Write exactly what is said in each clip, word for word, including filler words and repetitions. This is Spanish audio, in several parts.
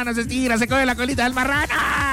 marrano se estira, se coge la colita del marrano.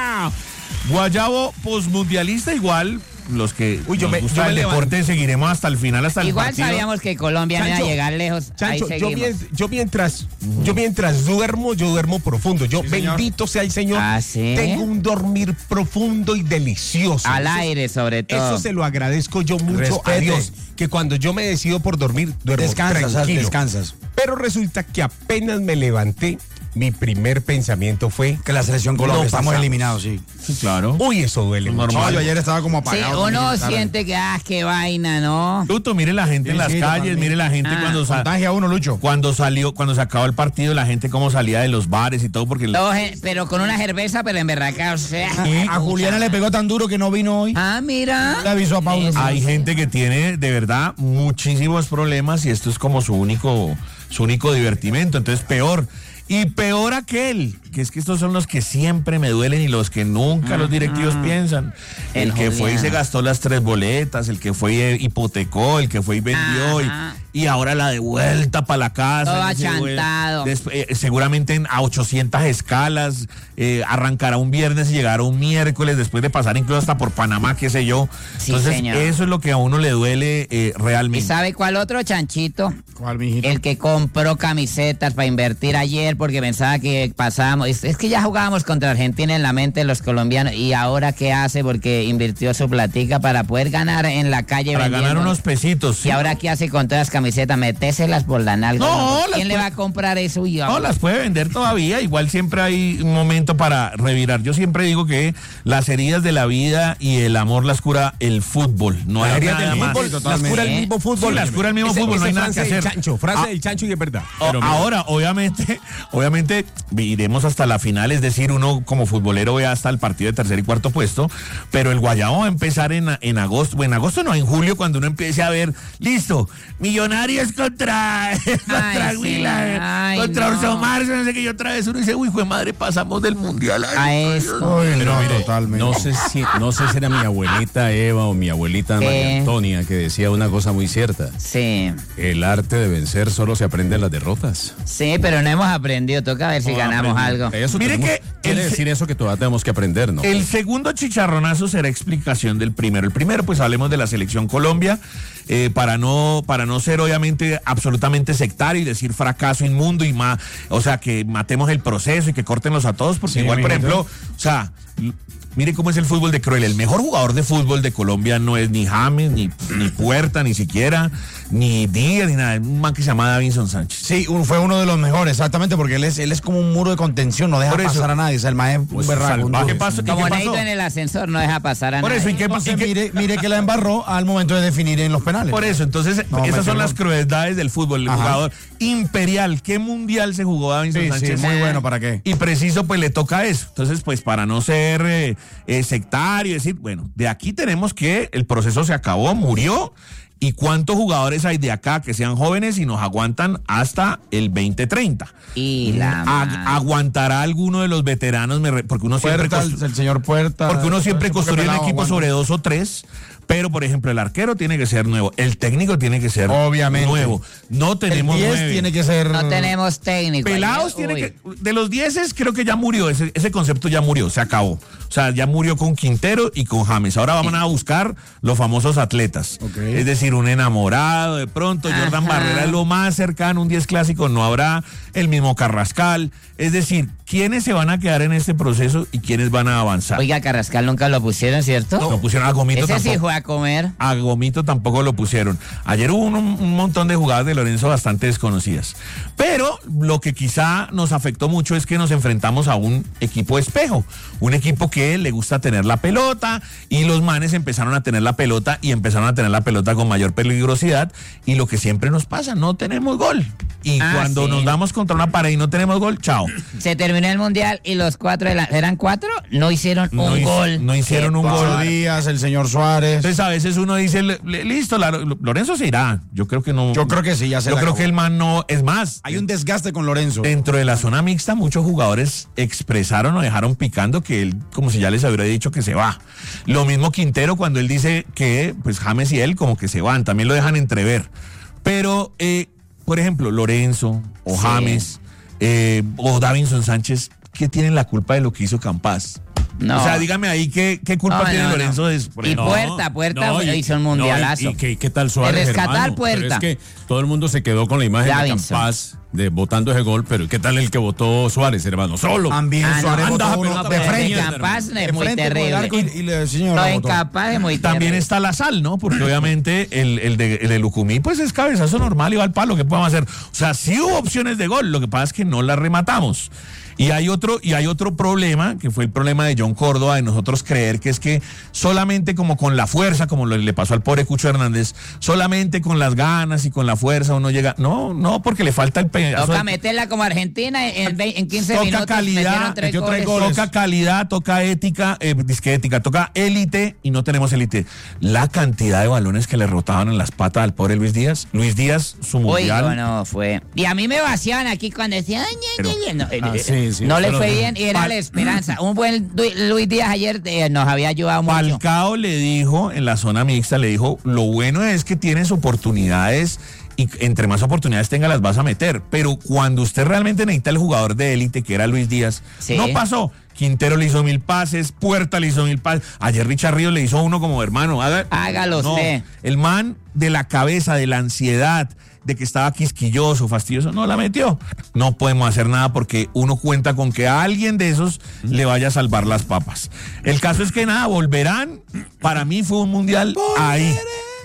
Guayabo posmundialista igual. Los que Uy, yo nos me, gusta yo me el levanto. deporte seguiremos hasta el final, hasta Igual el partido. sabíamos que Colombia no iba a Chancho, llegar lejos. Chancho, Ahí yo, seguimos. mien- yo mientras yo mientras duermo, yo duermo profundo. Yo Sí, señor. bendito sea el Señor. ¿Ah, sí? Tengo un dormir profundo y delicioso. Al Eso- aire, sobre todo. Eso se lo agradezco yo mucho Respete. a Dios, que cuando yo me decido por dormir, duermo Descansas, tranquilo. descansas. Pero resulta que apenas me levanté, mi primer pensamiento fue Que la selección Colombia, no estamos pasamos. eliminados, sí. Sí, claro. Uy, eso duele mucho. No, yo ayer estaba como Sí, apagado. uno también, tarde. siente que, ah, qué vaina, ¿no? Luto, mire la gente Sí, en las sí, calles, totalmente. mire la gente Ah, cuando, sa- Contagia a uno, Lucho. cuando salió, cuando se acabó el partido, la gente cómo salía de los bares y todo, porque la- Todos, eh, pero con una cerveza, pero emberracada, o sea. A, a Juliana le pegó tan duro que no vino hoy. Ah, mira. Le avisó a Paulo. Eso. hay gente que tiene de verdad muchísimos problemas y esto es como su único, su único divertimento, entonces peor. Y peor aquel, que es que estos son los que siempre me duelen y los que nunca los directivos piensan. El, El que fue y Julián. se gastó las tres boletas, el que fue y eh, hipotecó, el que fue y vendió y, Ajá. y ahora la de vuelta para la casa. Todo y se vuel- achantado. Des- eh, seguramente en, a ochocientas escalas, eh, arrancará un viernes y llegará un miércoles después de pasar incluso hasta por Panamá, qué sé yo. Sí, Entonces señor. eso es lo que a uno le duele eh, ¿Y realmente. sabe cuál otro chanchito? ¿Cuál, mijito? El que compró camisetas para invertir ayer porque pensaba que pasábamos. Es, es que ya jugábamos contra Argentina en la mente de los colombianos. ¿Y ahora qué hace? Porque invirtió su platica para poder ganar en la calle. Para vendiendo. ganar unos pesitos. ¿Y ¿sí? ahora qué hace con todas las camisetas? Metéselas por la nalga. No, las ¿Quién le puede- va a comprar eso? Uy, No, las puede vender todavía, igual siempre hay un momento para revirar. Yo siempre digo que las heridas de la vida y el amor las cura el fútbol. No Las hay heridas nada del más. fútbol, Sí, las totalmente. cura el ¿Eh? mismo fútbol. Sí, las cura el mismo Ese- fútbol, no ese hay nada que frase del hacer. Chancho, frase Ah. del Chancho y es verdad. O- Pero mira, ahora, obviamente, obviamente iremos hasta la final, es decir, uno como futbolero ve hasta el partido de tercer y cuarto puesto, pero el Guayabo va a empezar en, en agosto, bueno, en agosto no, en julio, cuando uno empiece a ver, listo, Millonarios contra, contra sí, Huila, ay, contra no. Orso Marzo, no sé qué, y otra vez uno dice, uy, fue madre, pasamos del mundial. Ay, A Dios. esto. Uy, Pero no, mire, totalmente. no sé si no sé si era mi abuelita Eva o mi abuelita ¿Qué? María Antonia que decía una cosa muy cierta. Sí, El arte de vencer solo se aprende en las derrotas. sí, pero no hemos aprendido. Toca ver si No ganamos aprendí. algo. Eso Mire tenemos- que quiere el- decir eso que todavía tenemos que aprender, ¿no? El segundo chicharronazo será explicación del primero. El primero, pues hablemos de la selección Colombia, eh, para no para no ser obviamente absolutamente sectario y decir fracaso inmundo y más, o sea, que matemos el proceso y que córtenlos a todos, porque Sí, igual, por mijito. ejemplo, o sea, l- mire cómo es el fútbol de cruel. El mejor jugador de fútbol de Colombia no es ni James, ni, ni Puerta, ni siquiera, ni Díaz, ni nada. Un man que se llama Davinson Sánchez. Sí, un- fue uno de los mejores, exactamente, porque él es, él es como un muro de contención, no deja Por eso. pasar a nadie. O sea, el maestro Pues, un berraco, un salvaje duro. pasó. ¿Y Como qué Neito pasó? en el ascensor, no deja pasar a Por nadie. eso, ¿y qué, Entonces, y qué- mire, mire que la embarró al momento de definir en los penales. Por eso, entonces, No, esas me son quedó. las crueldades del fútbol. El Ajá. jugador imperial, ¿qué mundial se jugó Davinson Sí, sí, Sánchez? muy bueno, ¿para qué? Y preciso, pues le toca eso. Entonces, pues para no ser eh, eh, sectario, decir, bueno, de aquí tenemos que el proceso se acabó, murió. ¿Y cuántos jugadores hay de acá que sean jóvenes y nos aguantan hasta el veinte treinta? Y la Ag- madre. ¿Aguantará alguno de los veteranos? Me re- Porque uno siempre... Puerta, el, constru- el señor Puerta. porque uno siempre Porque construye un pelado equipo aguanta. sobre dos o tres, pero por ejemplo el arquero tiene que ser nuevo, el técnico tiene que ser Obviamente. nuevo. No El tenemos diez nueve. tiene que ser. No tenemos técnico. Pelados Ayer, tiene uy. que, de los dieces creo que ya murió, ese, ese concepto ya murió, se acabó. O sea, ya murió con Quintero y con James. Ahora vamos a buscar los famosos atletas. Ok. Es decir, un enamorado, de pronto Jordan Ajá. Barrera es lo más cercano, un diez clásico no habrá, el mismo Carrascal. Es decir, ¿quiénes se van a quedar en este proceso y quiénes van a avanzar? Oiga, Carrascal nunca lo pusieron, ¿cierto? Lo pusieron a Gomito Ese sí tampoco. fue a comer. A Gomito tampoco lo pusieron. Ayer hubo un, un montón de jugadas de Lorenzo bastante desconocidas. Pero lo que quizá nos afectó mucho es que nos enfrentamos a un equipo espejo. Un equipo que le gusta tener la pelota y los manes empezaron a tener la pelota y empezaron a tener la pelota con mayor peligrosidad. Y lo que siempre nos pasa, no tenemos gol. Y Ah, cuando sí. nos damos contra una pared y no tenemos gol, chao. Se terminó el mundial y los cuatro, de la- ¿eran cuatro? No hicieron No un hic- gol. no hicieron Qué un gol. Pablo bárbaro. Díaz, el señor Suárez. Entonces a veces uno dice, "Le- le- listo, la- Lorenzo se irá. Yo creo que no. Yo creo que sí, ya se Yo le creo acabó. que el man no. Es más, Hay un desgaste con Lorenzo. dentro de la zona mixta, muchos jugadores expresaron o dejaron picando que él, como si ya les hubiera dicho que se va. Lo mismo Quintero cuando él dice que, pues James y él como que se van, también lo dejan entrever. Pero, eh, por ejemplo, Lorenzo o Sí. James eh, o Davinson Sánchez, ¿qué tienen la culpa de lo que hizo Campas? No. O sea, dígame ahí qué, qué culpa No, tiene no, Lorenzo no. de Y no. Puerta, Puerta No, y- hizo un mundialazo. no, y, y qué, qué tal Suárez, De rescatar hermano? Puerta. Pero es que todo el mundo se quedó con la imagen Davinson. de Campas de votando ese gol, pero ¿qué tal el que votó Suárez, hermano? Solo. También Ah, no, Suárez anda, botó pero uno no, de pero frente. Incapaz De es muy frente por el arco terrible. y, y le- señor, No, la botó. incapaz es muy También terrible. está la sal, ¿no? Porque obviamente el, el de, el de Lucumí, pues es cabezazo normal y va al palo, ¿qué podemos hacer? O sea, sí hubo opciones de gol, lo que pasa es que no las rematamos. Y hay otro, y hay otro problema, que fue el problema de John Córdoba, de nosotros creer que es que solamente como con la fuerza, como lo- le pasó al pobre Cucho Hernández, solamente con las ganas y con la fuerza uno llega. No, no, porque le falta el pedazo Toca de- meterla como Argentina en, ve- en quince toca minutos. calidad, metieron tres metió tres goles. goles. Toca calidad, toca ética, eh, disque ética, toca élite y no tenemos élite. La cantidad de balones que le rotaban en las patas al pobre Luis Díaz. Luis Díaz, su Uy, mundial. no, no, fue. Y a mí me vaciaban aquí cuando decían, "Ay, ñe, ñe, ñe". No, eh, Ah, eh, sí, sí, no le pero- fue bien y era Fal- la esperanza. Un buen Lu- Luis Díaz ayer eh, nos había ayudado mucho. Falcao le dijo en la zona mixta, le dijo, lo bueno es que tienes oportunidades y entre más oportunidades tenga las vas a meter, pero cuando usted realmente necesita el jugador de élite, que era Luis Díaz, Sí. no pasó. Quintero le hizo mil pases, Puerta le hizo mil pases, ayer Richard Ríos le hizo uno como hermano, haga, Hágalo no, usted. el man de la cabeza, de la ansiedad, de que estaba quisquilloso, fastidioso, no la metió. No podemos hacer nada porque uno cuenta con que a alguien de esos le vaya a salvar las papas. El caso es que nada, volverán. Para mí fue un mundial ahí.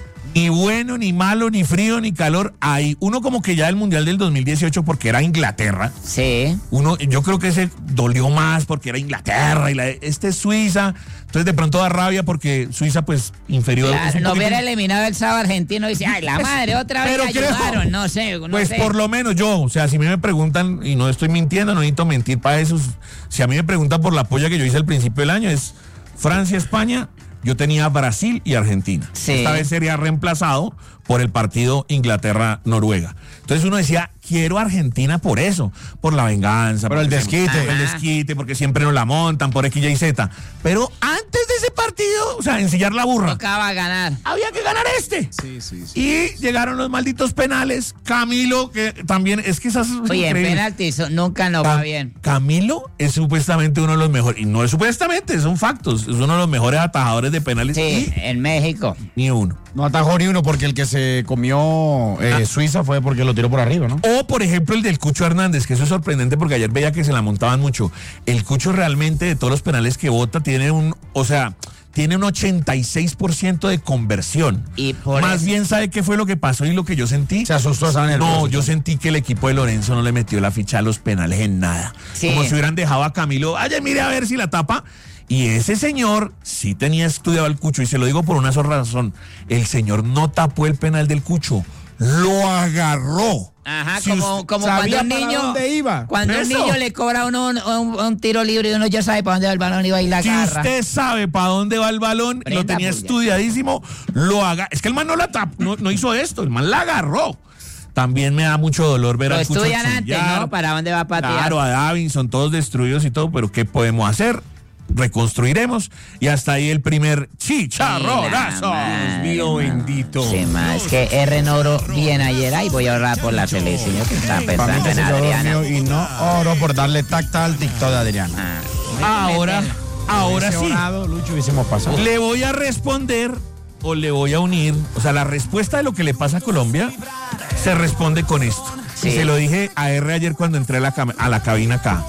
Ni bueno, ni malo, ni frío, ni calor. Ahí. Uno como que ya el mundial del dos mil dieciocho porque era Inglaterra. Sí. Uno, yo creo que ese dolió más porque era Inglaterra y la, este es Suiza. Entonces de pronto da rabia porque Suiza pues inferior. es Claro, un no poquito- hubiera eliminado el sábado argentino y dice, ay, la madre, otra vez Pero la creo- ayudaron. No sé, no Pues sé. por lo menos yo, o sea, si a mí me preguntan, y no estoy mintiendo, no necesito mentir para eso, si a mí me preguntan por la polla que yo hice al principio del año, es Francia, España, yo tenía Brasil y Argentina. Sí. Esta vez sería reemplazado por el partido Inglaterra-Noruega. Entonces uno decía, quiero Argentina por eso, por la venganza. Por el porque desquite. siempre- el Ajá. desquite, porque siempre nos la montan, por X, Y, Z. Pero antes de ese partido, o sea, ensillar la burra. Tocaba ganar. Había que ganar este. Sí, sí, sí. Y llegaron los malditos penales. Camilo, que también es que esas. Oye, en increíble. penaltis no- nunca nos va Cam- bien. Camilo es supuestamente uno de los mejores. Y no es supuestamente, son factos. Es uno de los mejores atajadores de penales. Sí, en México. Y ni uno. No atajó ni uno porque el que se comió eh, Suiza fue porque lo tiró por arriba, ¿no? O, por ejemplo, el del Cucho Hernández, que eso es sorprendente porque ayer veía que se la montaban mucho. El Cucho realmente, de todos los penales que vota, tiene un. O sea. Tiene un ochenta y seis por ciento de conversión. Y por Más eso- bien, ¿sabe qué fue lo que pasó y lo que yo sentí? Se asustó, estaba nervioso. No, yo sentí que el equipo de Lorenzo no le metió la ficha a los penales en nada. Sí. Como si hubieran dejado a Camilo, ay, mire a ver si la tapa. Y ese señor sí tenía estudiado al Cucho, y se lo digo por una sola razón. El señor no tapó el penal del Cucho, lo agarró. Ajá, Si como, usted como cuando sabía un para niño. dónde iba. Cuando un Eso. niño le cobra a uno un, un- un tiro libre y uno ya sabe para dónde va el balón y va y la Si agarra. usted sabe para dónde va el balón, Prenda, lo tenía puya. estudiadísimo, lo haga. Es que el man no la tapó, no, no hizo esto, el man la agarró. También me da mucho dolor ver Lo al Cucho estudian antes, chillar. ¿no? Para dónde va a patear. Claro, a Davinson, todos destruidos y todo, pero ¿qué podemos hacer? Reconstruiremos y hasta ahí el primer chicharronazo. Mira, Dios mío, madre, bendito. Sí, ma, es que R no oró bien ayer. Ahí voy a orar por la selección. Yo que estaba Para mí pensando que en se quedó Adriana. dormido y no oró por darle tacta al TikTok de Adriana. Ah, Ahora, ahora Hubiese sí, orado, Lucho, hubiésemos pasado. le voy a responder o le voy a unir, o sea, la respuesta de lo que le pasa a Colombia se responde con esto. Sí. Y se lo dije a R ayer cuando entré a la, cam- a la cabina acá.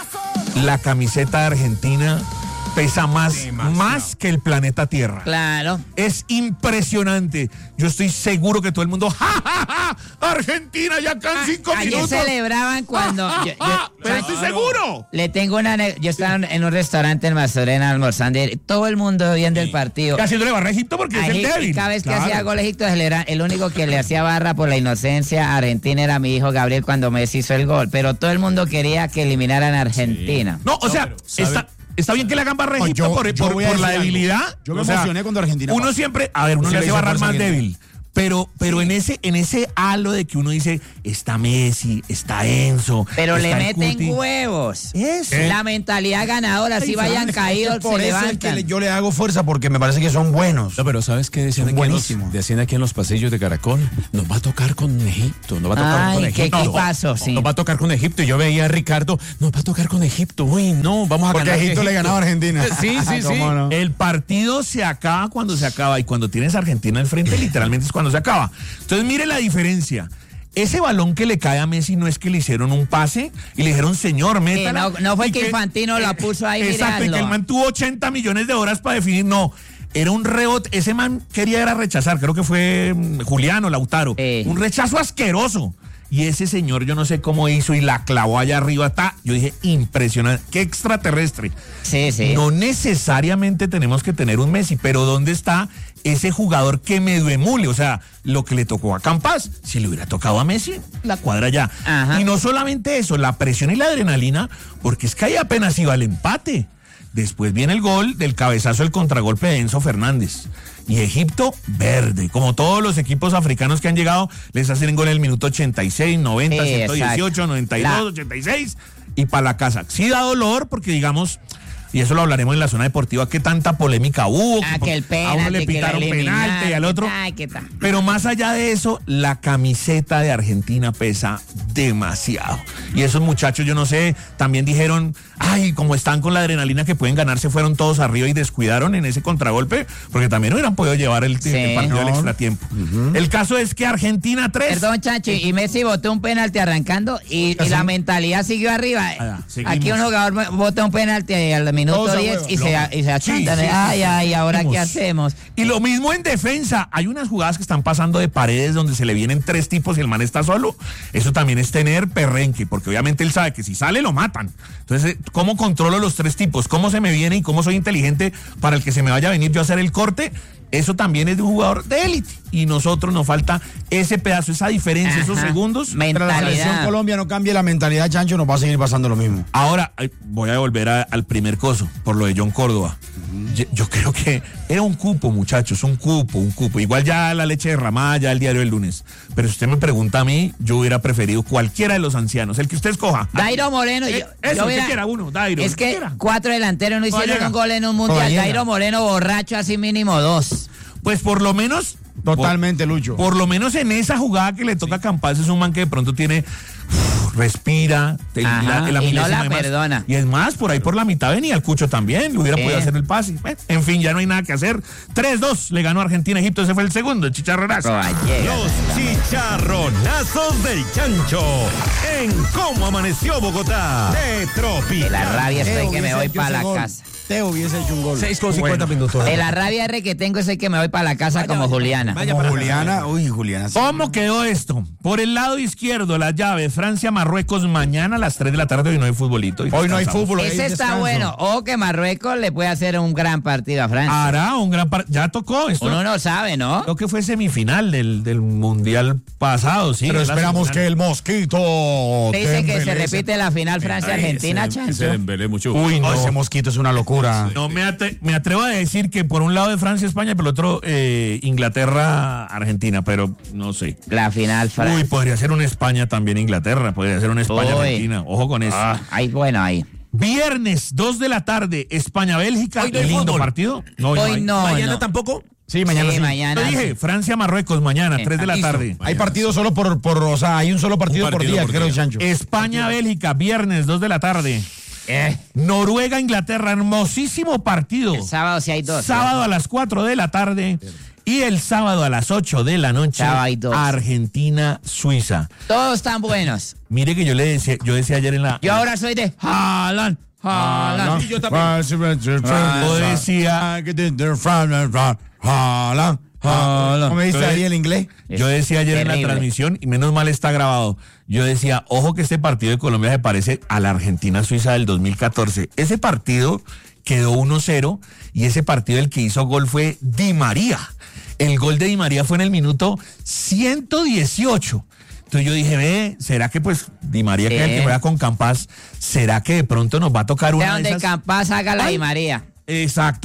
La camiseta de Argentina pesa más, más que el planeta Tierra. Claro. Es impresionante. Yo estoy seguro que todo el mundo, ¡ja, ja, ja! Argentina ya acá en cinco Ayer minutos. celebraban cuando. ¡Ja, ja, yo- ja! yo- Pero estoy seguro. Le tengo una. ane- Yo estaba en un restaurante en Mazorena almorzando y todo el mundo viendo el partido. Que haciéndole barra a Egipto porque A es el Egipto, débil. y cada vez que Claro. hacía gol Egipto, él era el único que le hacía barra por la inocencia a Argentina era mi hijo Gabriel cuando Messi hizo el gol. Pero todo el mundo quería que eliminaran a Argentina. No, o sea, pero, ¿sabe? está, está bien que le hagan barra a No, Egipto yo- por, yo por- voy a por la decir algo. debilidad. Yo me O sea, emocioné cuando Argentina Uno pasó. siempre, a ver, uno Sí le le hace hizo barrar fuerza más a Argentina. débil. Pero, pero en ese, en ese halo de que uno dice, está Messi, está Enzo. Pero está le el meten Cuti. huevos. Eso. La mentalidad ganadora, si vayan caídos, Por se eso es que levantan. le- yo le hago fuerza porque me parece que son buenos. No, pero ¿sabes qué decían Son aquí, en los, buenísimos. decían aquí en los pasillos de Caracol? Nos va a tocar con Egipto, nos va a tocar Ay, con qué Egipto. equipazo, sí. Nos va a tocar con Egipto. Y yo veía a Ricardo, nos va a tocar con Egipto. Uy, no, vamos a Porque ganar. Egipto le ganaba a Argentina. Sí, sí, sí. ¿Cómo no? El partido se acaba cuando se acaba y cuando tienes a Argentina al frente literalmente es cuando se acaba. Entonces mire la diferencia. Ese balón que le cae a Messi no es que le hicieron un pase y le dijeron, señor, métala. no- no fue Y que Infantino la puso ahí, Exacto, y miradlo. que el man tuvo ochenta millones de horas para definir. No, era un rebote. Ese man quería era rechazar, creo que fue mm, Juliano Lautaro. Eh. Un rechazo asqueroso. Y ese señor, yo no sé cómo hizo y la clavó allá arriba. Está, yo dije, impresionante. Qué extraterrestre. Sí, sí. No necesariamente tenemos que tener un Messi, pero ¿dónde está ese jugador que medio emule? O sea, lo que le tocó a Campas, si le hubiera tocado a Messi, la cuadra ya. Ajá. Y no solamente eso, la presión y la adrenalina, porque es que ahí apenas iba el empate. Después viene el gol del cabezazo, el contragolpe de Enzo Fernández. Y Egipto, verde. Como todos los equipos africanos que han llegado, les hacen gol en el minuto ochenta y seis, noventa, Sí, ciento dieciocho, exacto. noventa y dos, La- ochenta y seis y para la casa. Sí da dolor porque, digamos, y eso lo hablaremos en la zona deportiva, que tanta polémica hubo. Ah, por- que el a uno le penalti, que la pitaron penalti y al eliminaron, otro. ay, qué tal. Pero más allá de eso, la camiseta de Argentina pesa demasiado. Y esos muchachos, yo no sé, también dijeron, ay, como están con la adrenalina que pueden ganar, se fueron todos arriba y descuidaron en ese contragolpe, porque también hubieran podido llevar el, Sí. el partido al No. extratiempo. El caso es que Argentina tres. Perdón, Chacho, y Messi botó un penalti arrancando y, y la mentalidad siguió arriba. Ah, seguimos. Aquí un jugador bota un penalti al minuto Todos a diez huevo. y se, y se achantan. Sí, sí, sí, ay, sí. ay, ¿ahora qué Seguimos. hacemos? Y lo mismo en defensa. Hay unas jugadas que están pasando de paredes donde se le vienen tres tipos y el man está solo. Eso también es tener perrenque, porque obviamente él sabe que si sale lo matan. Entonces, ¿cómo controlo los tres tipos? ¿Cómo se me viene y cómo soy inteligente para el que se me vaya a venir yo a hacer el corte? Eso también es de un jugador de élite. Y nosotros nos falta ese pedazo, esa diferencia, esos Ajá. segundos. Mientras la selección Mentalidad. Colombia no cambie la mentalidad, Chancho, nos va a seguir pasando lo mismo. Ahora, ay, voy a volver a- al primer coso, por lo de John Córdoba. Yo, yo creo que era un cupo, muchachos, un cupo, un cupo. Igual ya la leche derramada, ya el diario del lunes. Pero si usted me pregunta a mí, yo hubiera preferido cualquiera de los ancianos, el que usted escoja. Dairo Moreno. Eh, yo- eso, yo el hubiera- que quiera uno, Dairo, Es el que que quiera. cuatro delanteros no hicieron llega. un gol en un Todavía mundial. llega. Dairo Moreno borracho, así mínimo dos. Pues por lo menos. Totalmente, Lucho. Por lo menos en esa jugada que le toca a Campas es un man que de pronto tiene. uf, respira, te- Ajá, la- la y no milésima la de más. perdona. Y es más, por ahí por la mitad venía el Cucho también, le hubiera Sí. podido hacer el pase. Bueno, en fin, ya no hay nada que hacer. tres dos le ganó Argentina a Egipto, ese fue el segundo, el chicharronazo. Caballero. Los chicharronazos del Chancho en Cómo Amaneció Bogotá de Tropical. De la rabia estoy Teo que me hubiese voy hecho para ese la gol. casa. Teo hubiese hecho un gol. seis con cincuenta minutos. De la rabia R que tengo es el que me voy para la casa como Juliana. Como Juliana, uy, Juliana. sí. ¿Cómo quedó esto? Por el lado izquierdo, la llave, Francia-Marruecos, mañana a las tres de la tarde, hoy no hay futbolito. Hoy no hay descansamos. fútbol. hoy hay Ese está descanso. bueno. O que Marruecos le puede hacer un gran partido a Francia. Hará un gran partido. Ya tocó esto. Uno no sabe, ¿no? Creo que fue semifinal del, del mundial pasado, sí. Pero es la esperamos que semifinal. el mosquito. Se dice que se Dembélé repite la final Francia-Argentina, Ese- ese Chancho. Dembélé mucho. Uy, No, no. ese mosquito es una locura. No me, atre- me atrevo a decir que por un lado de Francia, España, por el otro eh, Inglaterra, Argentina, pero no sé. La final Uy, Francia. podría ser una España también Inglaterra, podría ser una España Uy. Argentina. Ojo con eso. Ahí, bueno, ahí. Viernes, dos de la tarde, España-Bélgica. Hoy no hay Lindo fútbol. partido. No, hoy no Hoy hay. no, Mañana no. tampoco. Sí, mañana Sí, sí. mañana. Yo dije, Francia-Marruecos mañana, Sí, tres de la listo. tarde. Hay partidos solo por, por, o sea, hay un solo partido, Un partido por día, por creo, día. Chancho. España-Bélgica, viernes, dos de la tarde. Eh, Noruega-Inglaterra, hermosísimo partido. el sábado sí hay dos. Sábado a las cuatro de la tarde. Y el sábado a las ocho de la noche, Sábado hay dos. Argentina-Suiza. Todos están buenos. Mire que yo le decía, yo decía ayer en la. Yo ahora soy de Haaland. Haaland. Y yo también. Yo decía, ¿Cómo me dice Entonces- ahí el inglés? yo decía ayer en la Terrible. transmisión, y menos mal está grabado. Yo decía, ojo que este partido de Colombia se parece a la Argentina-Suiza del dos mil catorce. Ese partido quedó uno cero y ese partido el que hizo gol fue Di María. El gol de Di María fue en el minuto ciento dieciocho. Entonces yo dije, ve, ¿será que pues Di María, que es el que Sí. juega con Campas, será que de pronto nos va a tocar De una de donde esas? Campás haga la Ay. Di María. Exacto.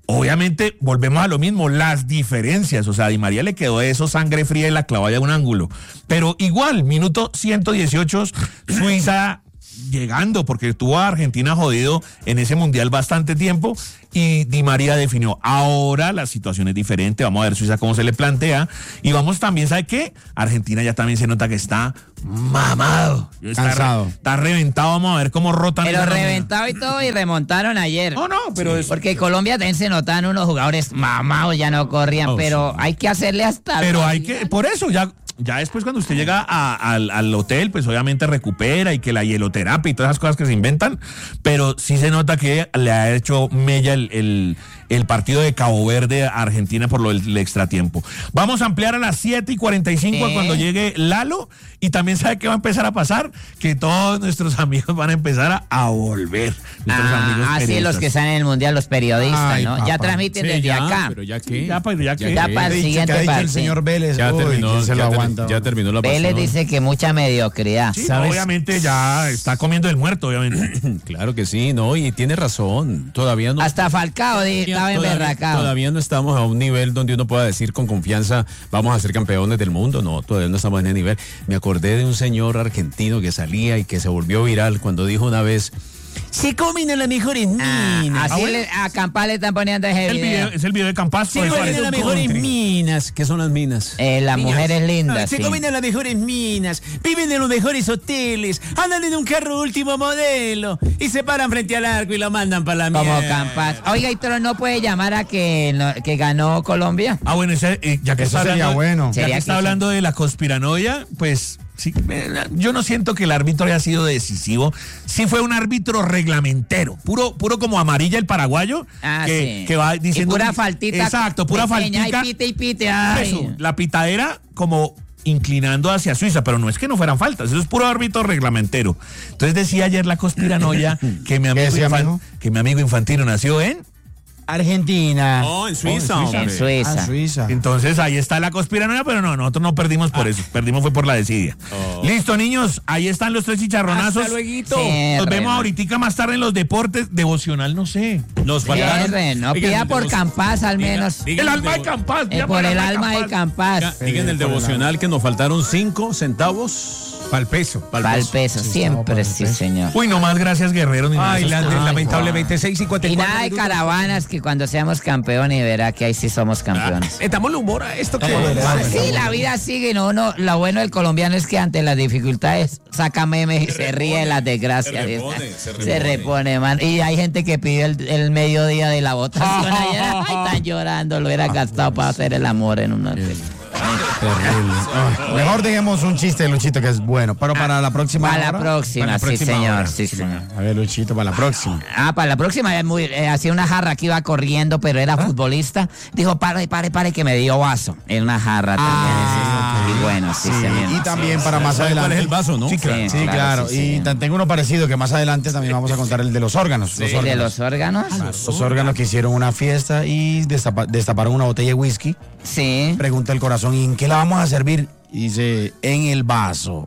Obviamente, volvemos a lo mismo, las diferencias. O sea, a Di María le quedó eso sangre fría y la clavó allá a un ángulo. Pero igual, minuto ciento dieciocho, Suiza llegando, porque tuvo a Argentina jodido en ese mundial bastante tiempo, y Di María definió. Ahora la situación es diferente, vamos a ver Suiza cómo se le plantea, y vamos también, ¿sabe qué? Argentina ya también se nota que está mamado, está, cansado, re, está reventado, vamos a ver cómo rotan. Pero reventado y todo, y remontaron ayer. No, no, pero es... Porque Colombia también se notaban unos jugadores mamados, ya no corrían, Oh, pero sí. hay que hacerle hasta... Pero hay que, por eso, ya... Ya después cuando usted llega a, al, al hotel, pues obviamente recupera y que la hieloterapia y todas esas cosas que se inventan, pero sí se nota que le ha hecho mella el, el, el partido de Cabo Verde a Argentina por lo del, el extratiempo. Vamos a ampliar a las siete y cuarenta y cinco ¿Eh? cuando llegue Lalo, y también sabe qué va a empezar a pasar, que todos nuestros amigos van a empezar a, a volver. Nuestros Ah, amigos así periodistas. los que están en el mundial, los periodistas, Ay, ¿no? papá. Ya transmiten Sí, desde ya, acá. pero ya que. Ya, pues, ya que... Ya para el Dicho siguiente que ha dicho el partido. señor Vélez. Ya Uy, terminó, ¿quién se ya, lo ter- aguanta? ya terminó la Vélez pasión. dice que mucha mediocridad. Sí, ¿sabes? obviamente ya está comiendo el muerto, obviamente. Claro que sí, no, y tiene razón. Todavía no. Hasta Falcao di- estaba todavía, emberracado. todavía no estamos a un nivel donde uno pueda decir con confianza vamos a ser campeones del mundo. No, todavía no estamos en ese nivel. Me acordé de un señor argentino que salía y que se volvió viral cuando dijo una vez: se comen a las mejores Ah, minas. así Ah, bueno. le- a Campás le están poniendo ese El video. video, es el video de Campas. Se pues, comen parece a las un mejores country. minas. ¿Qué son las minas? Eh, las Niñas. mujeres lindas, Se sí. comen a las mejores minas, viven en los mejores hoteles, andan en un carro último modelo y se paran frente al arco y lo mandan para la Como mierda. Campás. Oiga, ¿y Toro no puede llamar a que, no- que ganó Colombia? Ah, bueno, ese, eh, ya que Eso está sería hablando, bueno. ya Sería que está que sí. hablando de la conspiranoia, pues sí, eh, yo no siento que el árbitro haya sido decisivo. Sí fue un árbitro reglamentero, puro, puro como amarilla el paraguayo, Ah, que, sí. que va Y diciendo pura faltita. Exacto, pura pequeña, faltica. Ay, pite y pite. Ay. Eso, la pitadera como inclinando hacia Suiza, pero no es que no fueran faltas, eso es puro árbitro reglamentero. Entonces decía ayer la conspiranoia que mi amigo, decía, Infan- mijo? que mi amigo Infantino nació en... Argentina. No, en Suiza, Oh, en Suiza. hombre. En Suiza. Ah, Suiza. Entonces ahí está la conspiranoia, pero no, nosotros no perdimos por eso, perdimos fue por la desidia. Listo, niños, ahí están los tres chicharronazos. Hasta lueguito. Sí, Nos re, vemos man. ahorita más tarde en los deportes, devocional, no sé. Nos faltaron. Cierre, no Digan pida el por devo- Campás al diga- menos. digan El alma de devo- Campas. Eh, mira, por el alma alma de diga- Campás. Digan el devocional que nos faltaron cinco centavos. Pa'l peso. Para el peso, siempre, sí, señor. Uy, no más gracias, Guerrero. Ni nada Ay, de esas la- cosas. lamentablemente seis cincuenta y Y cuatro nada de minutos. caravanas, que cuando seamos campeones verá que ahí sí somos campeones. Metamos humor a esto que Ah, sí, la vida sigue, no, no, lo bueno del colombiano es que ante las dificultades saca memes y se, ríe de las desgracias. se repone, se Se repone. repone, man. Y hay gente que pidió el, el mediodía de la votación ayer. Ay, están llorando, lo hubiera gastado para hacer el amor en una... Terrible. Ay, mejor dejemos un chiste de Luchito que es bueno, pero para la próxima Para la hora. próxima, Para la sí, próxima señor, hora. sí, señor. A ver, Luchito, para la próxima. Ah, para la próxima, es muy, eh, hacía una jarra que iba corriendo, pero era futbolista. Dijo, pare, pare, pare, que me dio vaso. En una jarra también. Ah, sí. Y bueno, sí, Sí, señor. y también para más ¿Sabe adelante. cuál es el vaso, no? Sí, claro. Sí, Sí, claro, claro. sí, y sí. tan- tengo uno parecido que más adelante también vamos a contar el de los órganos. los ¿De órganos. los órganos? Los órganos que hicieron una fiesta y destapa- destaparon una botella de whisky. Sí. Pregunta el corazón, ¿y en qué la vamos a servir? Y dice, en el vaso.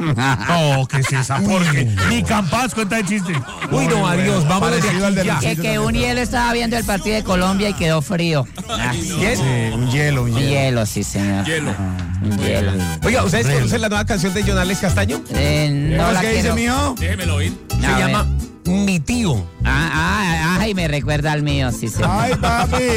No, ¿qué es esa? Porque ni Campas cuenta el chiste. Uy, no, adiós, vamos Parecido al de ya. Que, que un hielo estaba viendo el partido de Colombia y quedó frío. Ah, Sí, un hielo, un un hielo. hielo, sí, señor. Hielo. Un hielo. Oiga, ¿ustedes conocen la nueva canción de John Alex Castaño? Eh, no ¿Sabes la qué dice, quiero. mijo? Déjemelo oír. A Se ver. llama Mi Tío. Ah, ah, ah, y me recuerda al mío, sí, señor. Ay, papi.